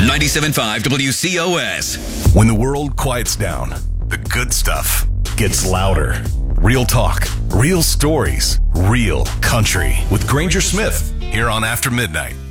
97.5 WCOS. When the world quiets down, the good stuff gets louder. Real talk, real stories, real country. With Granger Smith, here on After Midnight.